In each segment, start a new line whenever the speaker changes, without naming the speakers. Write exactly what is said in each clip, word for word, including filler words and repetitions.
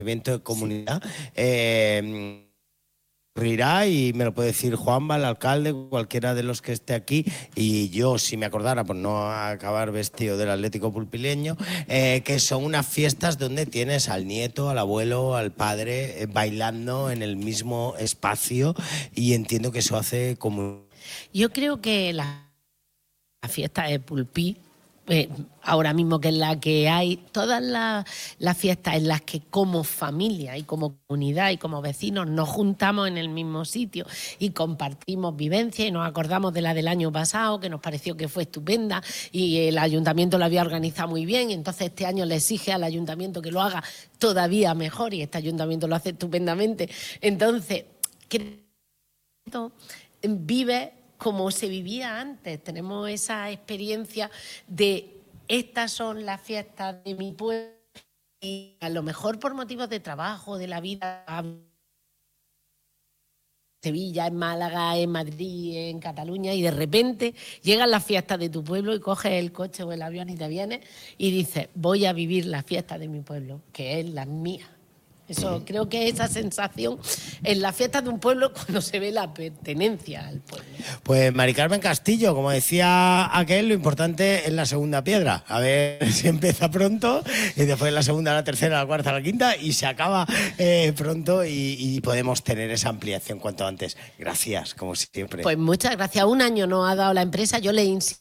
evento de comunidad. Eh, ocurrirá y me lo puede decir Juanma, el alcalde, cualquiera de los que esté aquí, y yo, si me acordara, por no acabar vestido del Atlético Pulpileño, eh, que son unas fiestas donde tienes al nieto, al abuelo, al padre, eh, bailando en el mismo espacio, y entiendo que eso hace como...
Yo creo que la, la fiesta de Pulpí, Eh, ahora mismo que es la que hay, todas las, las fiestas en las que como familia y como comunidad y como vecinos nos juntamos en el mismo sitio y compartimos vivencias y nos acordamos de la del año pasado, que nos pareció que fue estupenda y el ayuntamiento lo había organizado muy bien, y entonces este año le exige al ayuntamiento que lo haga todavía mejor, y este ayuntamiento lo hace estupendamente. Entonces, que vive como se vivía antes. Tenemos esa experiencia de estas son las fiestas de mi pueblo, y a lo mejor por motivos de trabajo, de la vida, en Sevilla, en Málaga, en Madrid, en Cataluña, y de repente llegan las fiestas de tu pueblo y coges el coche o el avión y te vienes y dices, voy a vivir la fiesta de mi pueblo, que es la mía. Eso, creo que esa sensación en las fiestas de un pueblo cuando se ve la pertenencia al pueblo.
Pues Mari Carmen Castillo, como decía aquel, lo importante es la segunda piedra. A ver si empieza pronto, y después la segunda, la tercera, la cuarta, la quinta, y se acaba eh, pronto y, y podemos tener esa ampliación cuanto antes. Gracias, como siempre.
Pues muchas gracias. Un año nos ha dado la empresa. Yo le insisto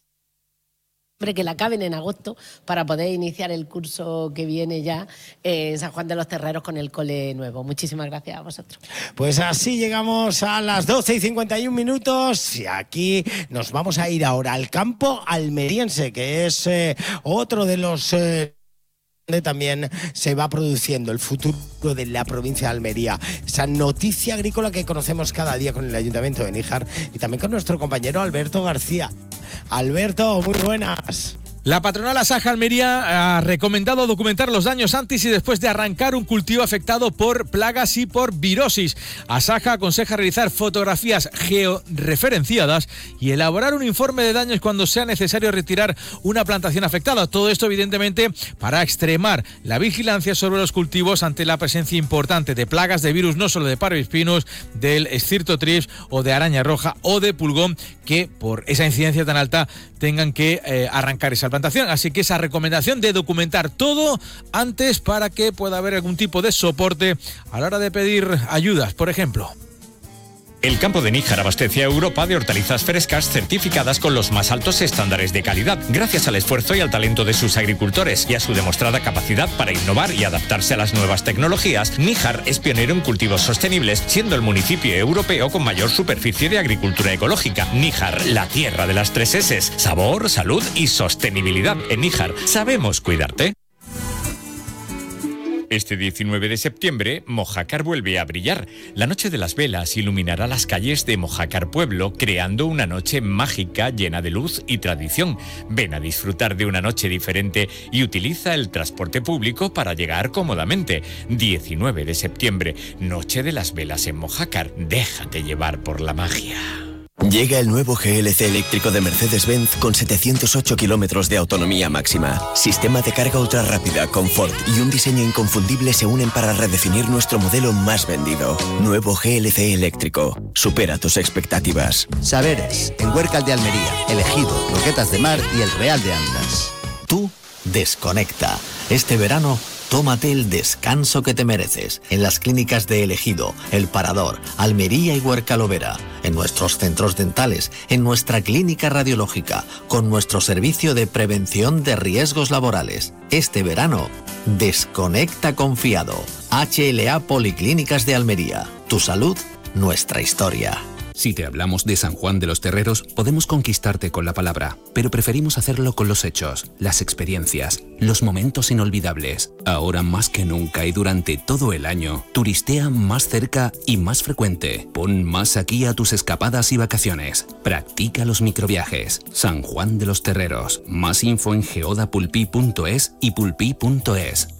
que la acaben en agosto para poder iniciar el curso que viene ya en San Juan de los Terreros con el cole nuevo. Muchísimas gracias a vosotros.
Pues así llegamos a las doce y cincuenta y un minutos, y aquí nos vamos a ir ahora al campo almeriense, que es eh, otro de los... Eh, donde también se va produciendo el futuro de la provincia de Almería. Esa noticia agrícola que conocemos cada día con el Ayuntamiento de Níjar y también con nuestro compañero Alberto García. Alberto, muy buenas.
La patronal Asaja Almería ha recomendado documentar los daños antes y después de arrancar un cultivo afectado por plagas y por virosis. Asaja aconseja realizar fotografías georreferenciadas y elaborar un informe de daños cuando sea necesario retirar una plantación afectada. Todo esto, evidentemente, para extremar la vigilancia sobre los cultivos ante la presencia importante de plagas, de virus, no solo de parvospinus, del Scirtotrips o de araña roja o de pulgón, que por esa incidencia tan alta tengan que eh, arrancar esa plantación. Así que esa recomendación de documentar todo antes para que pueda haber algún tipo de soporte a la hora de pedir ayudas, por ejemplo.
El campo de Níjar abastece a Europa de hortalizas frescas certificadas con los más altos estándares de calidad, gracias al esfuerzo y al talento de sus agricultores y a su demostrada capacidad para innovar y adaptarse a las nuevas tecnologías. Níjar es pionero en cultivos sostenibles, siendo el municipio europeo con mayor superficie de agricultura ecológica. Níjar, la tierra de las tres S: sabor, salud y sostenibilidad. En Níjar sabemos cuidarte. Este diecinueve de septiembre, Mojácar vuelve a brillar. La Noche de las Velas iluminará las calles de Mojácar Pueblo, creando una noche mágica llena de luz y tradición. Ven a disfrutar de una noche diferente y utiliza el transporte público para llegar cómodamente. diecinueve de septiembre, Noche de las Velas en Mojácar. Déjate llevar por la magia.
Llega el nuevo G L C eléctrico de Mercedes-Benz con setecientos ocho kilómetros de autonomía máxima. Sistema de carga ultra rápida, confort y un diseño inconfundible se unen para redefinir nuestro modelo más vendido. Nuevo G L C eléctrico. Supera tus expectativas.
Saberes, en Huércal de Almería, El Ejido, Roquetas de Mar y El Real de Andas.
Tú desconecta. Este verano, tómate el descanso que te mereces en las clínicas de El Ejido, El Parador, Almería y Huercalovera, en nuestros centros dentales, en nuestra clínica radiológica, con nuestro servicio de prevención de riesgos laborales. Este verano, desconecta confiado. H L A Policlínicas de Almería. Tu salud, nuestra historia.
Si te hablamos de San Juan de los Terreros, podemos conquistarte con la palabra, pero preferimos hacerlo con los hechos, las experiencias, los momentos inolvidables. Ahora más que nunca y durante todo el año, turistea más cerca y más frecuente. Pon más aquí a tus escapadas y vacaciones. Practica los microviajes. San Juan de los Terreros. Más info en geodapulpi punto es y pulpi punto es.